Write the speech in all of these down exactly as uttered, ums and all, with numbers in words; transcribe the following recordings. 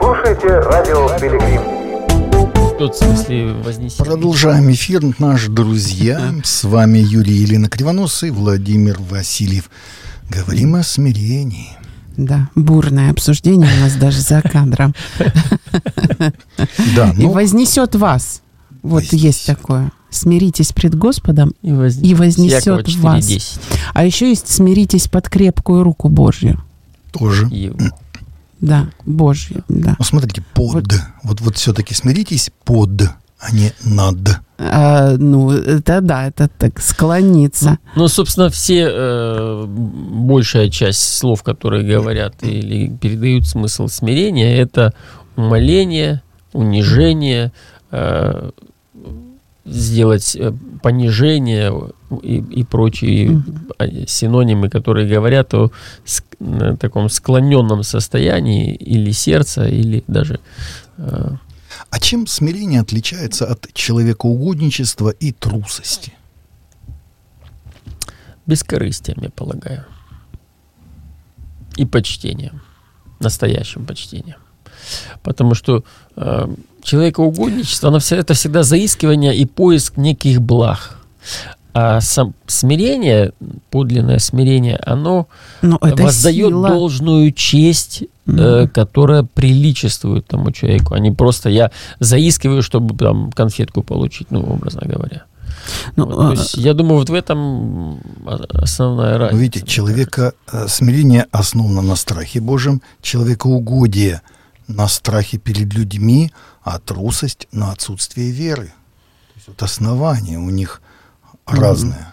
слушаете радио Пилигрим. В тот смысле вознесение. Продолжаем эфир, наши друзья. С вами Юрий и Елена Кривонос и Владимир Васильев. Говорим о смирении. Да, бурное обсуждение у нас даже за кадром. Да, И ну, вознесет вас. Вот вознесет. Есть такое. Смиритесь пред Господом, И, воз... и вознесет Якова вас. четыре десять. А еще есть смиритесь под крепкую руку Божью. тоже. Его. Да, Божью, да. Ну, смотрите, под. Вот. Вот, вот, все-таки смиритесь под, а не над. А, ну, это да, это так, склониться. Ну, собственно, все, э, большая часть слов, которые говорят или передают смысл смирения, это умоление, унижение, э, сделать э, понижение и, и прочие Мгм. синонимы, которые говорят о ск- на таком склоненном состоянии или сердца, или даже... э, А чем смирение отличается от человекоугодничества и трусости? бескорыстием, я полагаю. И почтением. Настоящим почтением. Потому что э, человекоугодничество, оно вся, это всегда заискивание и поиск неких благ. А сам, смирение, подлинное смирение, оно Но это воздает сила. должную честь, э, Мгм. которая приличествует тому человеку. А не просто я заискиваю, чтобы там конфетку получить, ну, образно говоря. Ну, Вот, то есть, я думаю, вот в этом основная разница. Вы видите, мне человека э, смирение основано на страхе Божьем, человекоугодие на страхе перед людьми, а трусость на отсутствие веры. То есть вот основания у них разные.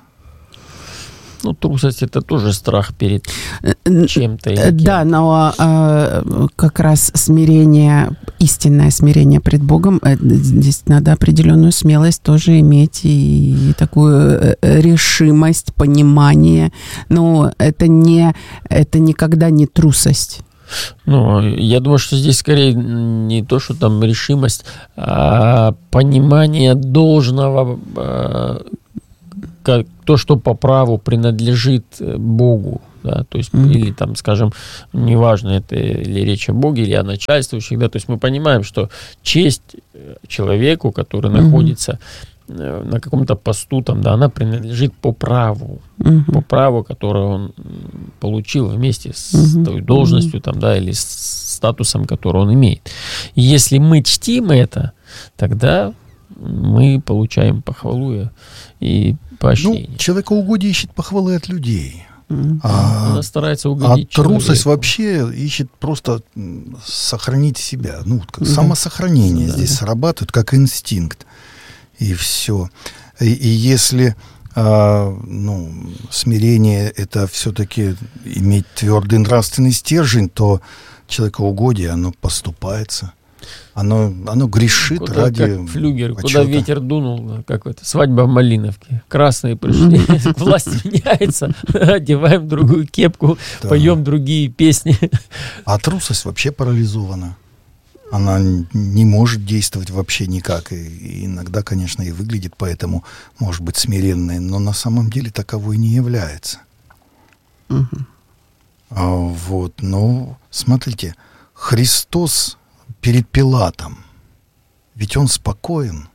Ну, трусость — это тоже страх перед Н- чем-то. или Э, Да, кем-то. но а, как раз смирение, истинное смирение пред Богом, э, здесь надо определенную смелость тоже иметь и такую э, решимость, понимание. Но это не, это никогда не трусость. Ну, я думаю, что здесь скорее не то, что там решимость, а понимание должного, а, как то, что по праву принадлежит Богу. Да, то есть, Мгм. или там, скажем, неважно, это или речь о Боге, или о начальствующих, да, то есть мы понимаем, что честь человеку, который Мгм. находится э, на каком-то посту, там, да, она принадлежит по праву, Мгм. по праву, которое он м, получил вместе с Мгм. той должностью, там, да, или с статусом, который он имеет. И если мы чтим это, тогда мы получаем похвалу и поощрение. Ну, человекоугодие ищет похвалы от людей. Мгм. А, Она старается а угодить трусость человеку. вообще ищет просто м, сохранить себя. Ну, вот как Да. самосохранение Да, здесь да. срабатывает, как инстинкт. И все. И, и если а, ну, смирение — это все-таки иметь твердый нравственный стержень, то человекоугодие, оно поступается. Оно, оно грешит Куда, ради как флюгер, куда почета. ветер дунул, как это, свадьба в Малиновке. Красные пришли, власть меняется, одеваем другую кепку, Да. поем другие песни. А трусость вообще парализована. Она н- не может действовать вообще никак. И, и иногда, конечно, и выглядит поэтому, может быть, смиренной, но на самом деле таковой не является. Мгм. А, вот, но смотрите, Христос перед Пилатом, ведь он спокоен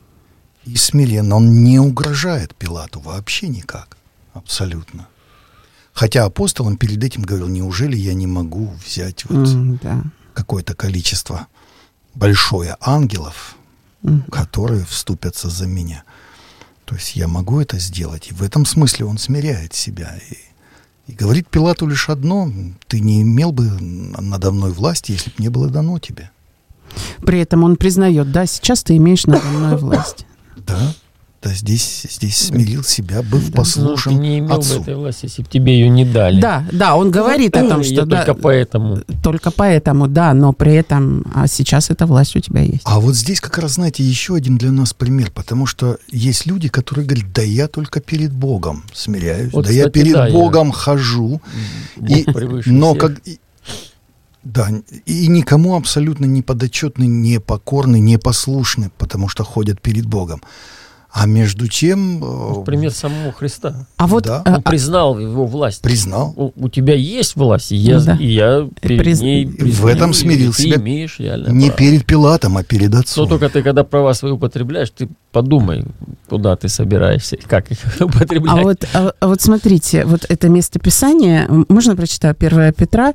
и смирен, он не угрожает Пилату вообще никак, абсолютно. Хотя апостолам перед этим говорил: неужели я не могу взять вот М, Да. какое-то количество большое ангелов, Мгм. которые вступятся за меня. То есть я могу это сделать. И в этом смысле он смиряет себя. И, и говорит Пилату лишь одно: ты не имел бы надо мной власти, если бы не было дано тебе. При этом он признает, да, сейчас ты имеешь надо мной власть. Да, да, здесь, здесь смирил себя, быв Да. Ну, ты послушен не имел бы отцу. этой власти, если бы тебе ее не дали. Да, да, он говорит о том, Я что да, только поэтому. только поэтому, да, но при этом, а сейчас эта власть у тебя есть. А вот здесь как раз, знаете, еще один для нас пример, потому что есть люди, которые говорят: да я только перед Богом смиряюсь, Вот, да я кстати, перед да, я- Богом хожу, Бог и, превыше но всех. как... и- Да, и никому абсолютно не подотчетны, не покорны, не послушны, потому что ходят перед Богом. А между тем... Вот пример самого Христа. А вот Да. Он признал его власть. Признал. У, у тебя есть власть, и я, Да. и я перед Приз- ней В признаю, этом смирил и ты себя имеешь реальное Не право. перед Пилатом, а перед Но Отцом. только ты, когда права свои употребляешь, ты подумай, куда ты собираешься, и как их употреблять. А вот, а, а вот смотрите, вот это местописание, можно прочитать первое Петра,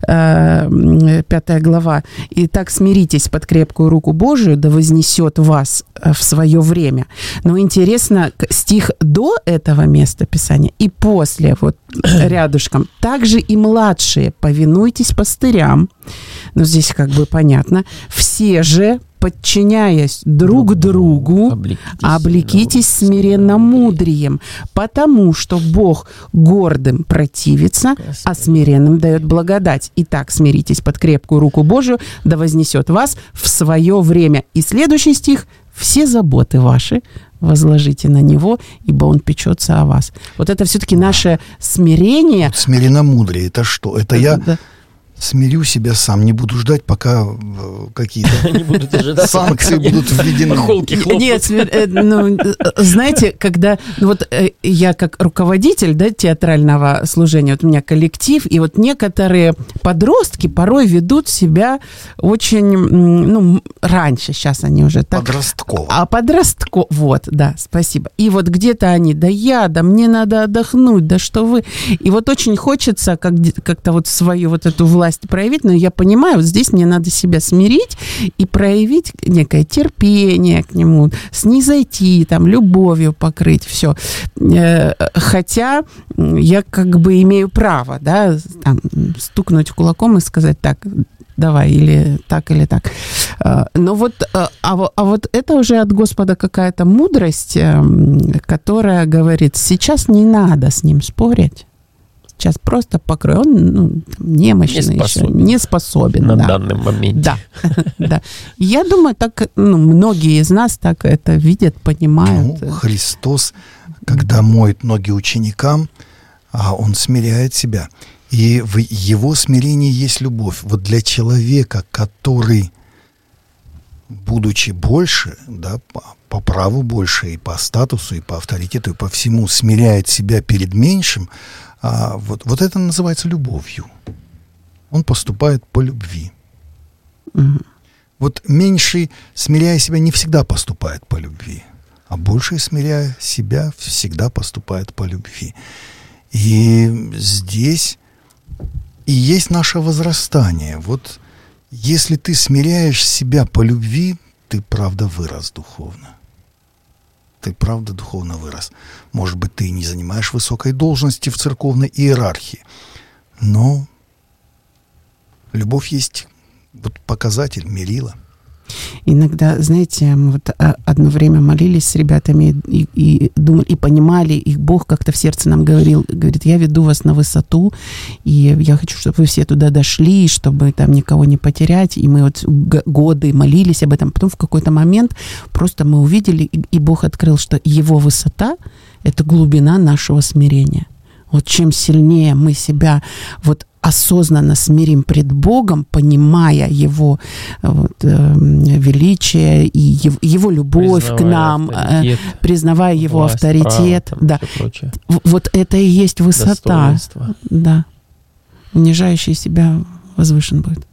э, пятая глава. «Итак, смиритесь под крепкую руку Божию, да вознесет вас э, в свое время». Но интересно, к- стих до этого местописания и после, вот рядышком. «Также и младшие, повинуйтесь пастырям». Ну, здесь как бы понятно. «Все же, подчиняясь друг другу, Облекитесь, облекитесь ну, смиренно мудрием, потому что Бог гордым противится, а смиренным дает благодать. Итак, смиритесь под крепкую руку Божию, да вознесет вас в свое время». И следующий стих: «Все заботы ваши возложите на Него, ибо Он печется о вас». Вот это все-таки наше смирение. Смиренномудрие — это что? Это я Да. смирю себя сам, не буду ждать, пока э, какие-то Не будут ожидать, санкции пока мне будут введены. по холке хлопнут. Нет, смир- э, ну, э, знаете, когда ну, вот э, я как руководитель, да, театрального служения, вот у меня коллектив, и вот некоторые подростки порой ведут себя очень, м, ну, м, раньше, сейчас они уже так. Подростково. А подростко, вот, да, спасибо. И вот где-то они: да я, да мне надо отдохнуть, да что вы. И вот очень хочется как, как-то вот свою вот эту власть проявить, но я понимаю, вот здесь мне надо себя смирить и проявить некое терпение к нему, снизойти, там, любовью покрыть, все. Хотя я как бы имею право, да, там, стукнуть кулаком и сказать: так, давай, или так, или так. Но вот, а, а вот это уже от Господа какая-то мудрость, которая говорит: сейчас не надо с ним спорить. Сейчас просто покрой. Он, ну, немощный Не еще, способен. не способен. На да. данном моменте. Да, да. Я думаю, так, ну, многие из нас так это видят, понимают. Ну, Христос, когда моет ноги ученикам, а Он смиряет себя. И в Его смирении есть любовь. Вот для человека, который, будучи больше, да, по, по праву больше, и по статусу, и по авторитету, и по всему, смиряет себя перед меньшим, а, вот, вот это называется любовью. Он поступает по любви. Мгм. Вот меньший, смиряя себя, не всегда поступает по любви, а больший, смиряя себя, всегда поступает по любви. И здесь и есть наше возрастание. Вот если ты смиряешь себя по любви, ты правда вырос духовно. Ты правда духовно вырос. Может быть, ты не занимаешь высокой должности в церковной иерархии, но любовь есть вот показатель, мерило. Иногда, знаете, мы вот а, одно время молились с ребятами и, и думали, и понимали, и Бог как-то в сердце нам говорил, говорит: я веду вас на высоту, и я хочу, чтобы вы все туда дошли, чтобы там никого не потерять. И мы вот г- годы молились об этом. Потом в какой-то момент просто мы увидели, и, и Бог открыл, что Его высота — это глубина нашего смирения. Вот чем сильнее мы себя вот осознанно смирим пред Богом, понимая Его вот, э, величие и Его, его любовь Признавая к нам, авторитет, э, признавая Его власть, авторитет, право, там, да, всё прочее. В- вот это и есть высота, Достоинство. да. Унижающий себя возвышен будет.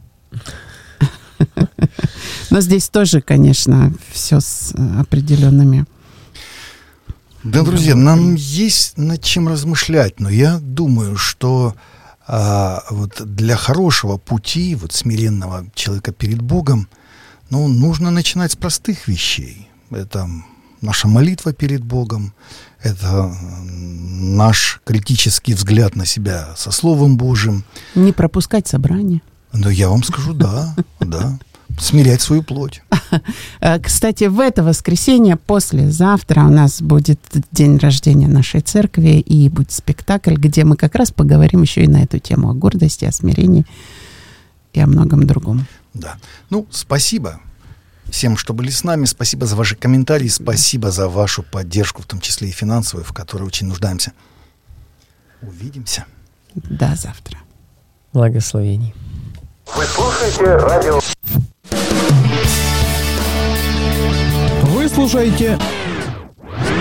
Но здесь тоже, конечно, все с э, определенными. Да, друзья, нам есть над чем размышлять, но я думаю, что а, вот для хорошего пути, вот смиренного человека перед Богом, ну, нужно начинать с простых вещей. Это наша молитва перед Богом, это наш критический взгляд на себя со Словом Божьим. Не пропускать собрание. Но я вам скажу, да, да, смирять свою плоть. Э, Кстати, в это воскресенье, послезавтра, у нас будет день рождения нашей церкви, и будет спектакль, где мы как раз поговорим еще и на эту тему о гордости, о смирении и о многом другом. Да. Ну, спасибо всем, что были с нами. Спасибо за ваши комментарии. Спасибо за вашу поддержку, в том числе и финансовую, в которой очень нуждаемся. Увидимся. До завтра. Благословений. Вы слушаете радио... Вы слушаете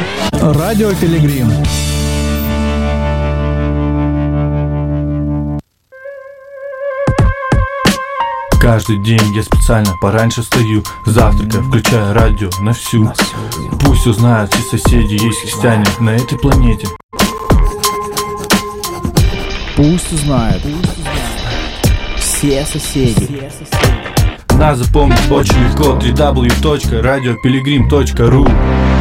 Радио Пилигрим. Каждый день я специально пораньше встаю, завтракая, включая радио на всю. Пусть узнают все соседи, есть христиане на этой планете. Пусть узнают все соседи. Нас запомнить очень легко. дабл ю дабл ю дабл ю точка радио пилигрим точка ру.